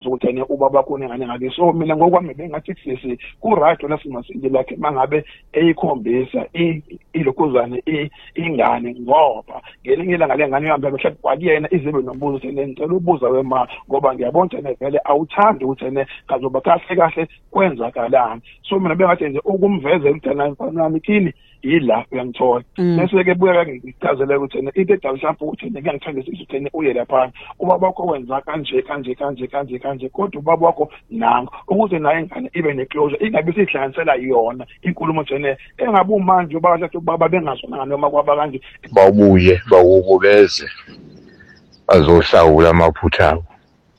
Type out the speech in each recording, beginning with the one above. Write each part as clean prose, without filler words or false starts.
ukuthi ubaba kune ngane ngake. So mina ngokwami bengathi sisi ku right la simasindi lakhe mangabe eyikhombisa ilokhuzane ingane ngoba ngelinye ilanga lengane ihambe mhlawumbe kwakuyena izibe nombuzo ukuthi ngicela ubuza wema ngoba ngiyabona ukuthi vele awuthandi ukuthi kazoba kahle kwenzakalani. So mina bengathi nje ukumveza umntana nami kini yila uyangithola bese ke buya ngichazele ukuthi into edala mhlawumbe ukuthi ngiyangithanda ukuthi uye lapha ubaba wakho wenza kanje kodwa ubaba wakho nango ukuze naye ingane ibe neclosure ingabe sihlanganisela yona inkulumo thene engabe manje ubaba lathi ubaba bengazona noma kwaba kanje bawubuye bawubeze bazohlawula amaphutha abo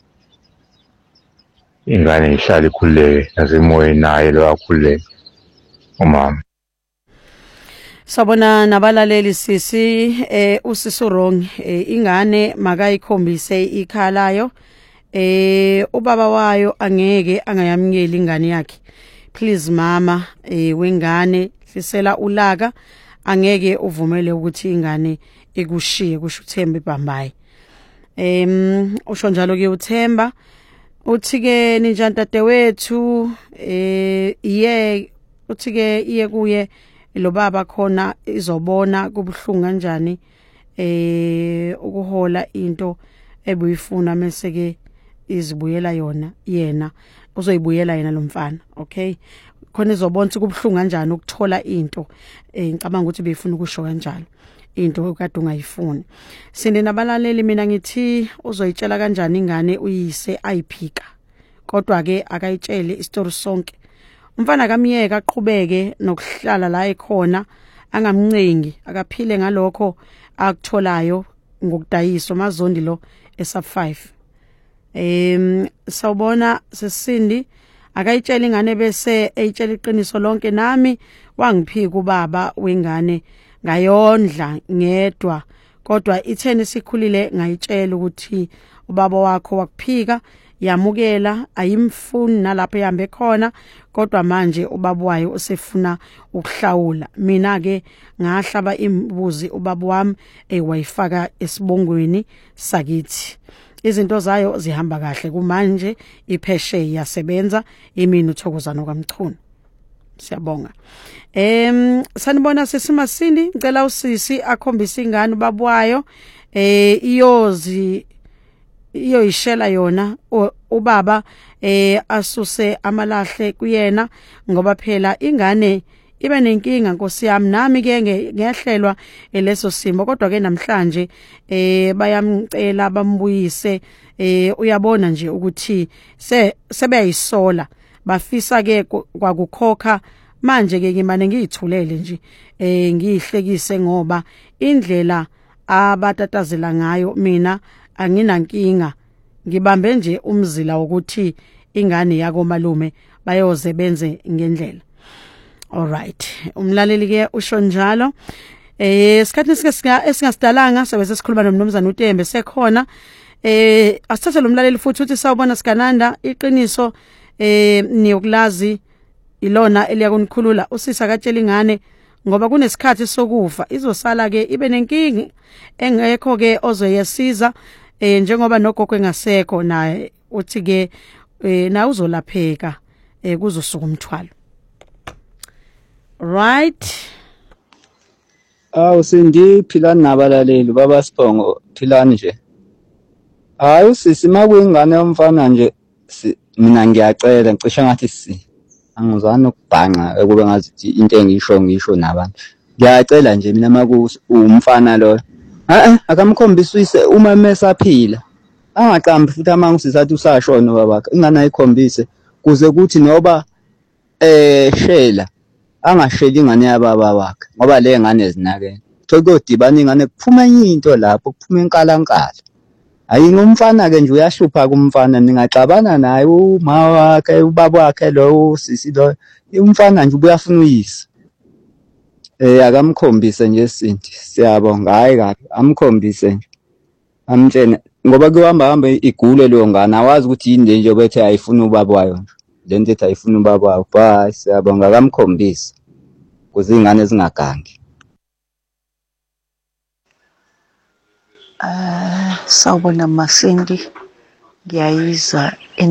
ingane ihlale ikhululeke nasemoyeni naye lo akhululeke umama. Sabona nabalaleli sisi usisi wrong ingane makayikhombise ikhalayo ubaba wayo angeke angayamukeli ingane yakhe. Please mama wengane hlisela ulaka angeke uvumele ukuthi ingane ikushiye kusho uThemba iBhambayi. Usho njalo ke uThemba uthi ke ninjantate wethu uthi ke iye kuye lo baba khona izobona kubuhlungu kanjani ukuhola into ebuyifuna mase ke izibuyela yena uzoyibuyela yena lo mfana. Okay, khona izobona kubuhlungu kanjani ukuthola into ngicabanga ukuthi beyifuna ukusho kanjalo into okade ungayifuni. Sinde nabalaleli mina ngithi uzoyitshela kanjani ingane uyise ayiphika kodwa ke akayitshele istory sonke. Umfana kamiyeka aqhubeke nokuhlala la ekhona angamncengi akaphile ngalokho akutholayo ngokudayiswa mazondi lo esub 5. Sawubona sesindi akayitshela ingane bese eyitshela iqiniso lonke nami wangiphika ubaba wengane ngayondla ngedwa kodwa itheni sikhulile ngayitshela ukuthi ubaba wakho wakuphika yamukela ayimfuni nalapho ehambe khona kodwa manje ubaba wayo usefuna ukuhlawula. Mina ke ngahlaba imbuzi ubaba wami wayifaka esibongweni sakithi izinto zayo zihamba kahle kumanje ipheshe iyasebenza imini uthokozana kwaMchunu. Siyabonga. Sanibona sesimasindi ngicela usisi akhombisa ingane ubaba wayo iyoyishela yona ubaba asuse amalahle kuyena ngoba phela ingane ibe nenkinga Nkosi yami nami ke ngehlelwa leso simo kodwa ke namhlanje bayamcela bambuyise uyabona nje ukuthi sebeyisola bafisa ke kwakukhokha manje ke ngimane ngiyithulele nje ngiyihlekise ngoba indlela abatatazela ngayo mina anginankinga ngibambe nje umzila ukuthi ingane yako malume bayoze benze ngendlela. Alright, umlaleli ke usho njalo isikhathi esingasidalanga sobe sesikhuluma nomnumzana uTembe sekhona asithathe lo mlaleli futhi uthi sawubona sikananda iqiniso niyokulazi ilona eliyakunikhulula usisa katshela ingane ngoba kunesikhathi sokufa izosala ke ibe nenkingi engekho ke ozoyesiza njengoba nogogo engasekho naye uthi ke na uzolapheka kuzosuka umthwalo. Right, Sindi philani nabalaleli baba Sibongo philani nje. Hayi usisi makuyingane yomfana nje mina ngiyacela ngicisha ngathi angizwani ukubhanqa kube ngathi into engisho nabantu. Ngiyacela nje mina makumfana lo akamkhombisa uyise uma mesaphila angaqambi futhi amangisizathi usashona babakhe ingane ayikhombise kuze kuthi noba shela angasheli ingane yababa wakhe ngoba le ngane zinakene kodibana ingane kuphuma enye into lapho kuphuma enkalankala hayi ngumfana ke nje uyahlupha kumfana ningaxabana naye uma wakhe ubaba wakhe lo sisi lo umfana nje ubuyafuna uyise akamkhombise nje Sindi siyabonga hayi kabi amkhombise nje amtshene ngoba kuhamba igule leyo ngane awazi ukuthi yini nje bethe ayifuna ubaba wayo nje lento ethi ayifuna ubaba wayo bye siyabonga akamkhombise kuze ingane zingagangi. Sawubona Masindi ngiyayizwa